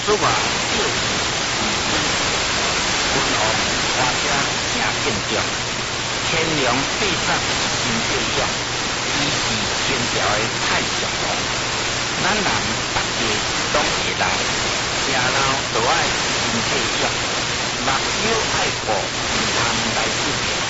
出外就是文王花车正敬重，天良地上真敬重，伊是天朝的太上皇。咱人大家拢会来，吃老都爱真体养，目睭爱顾，唔通来失敬。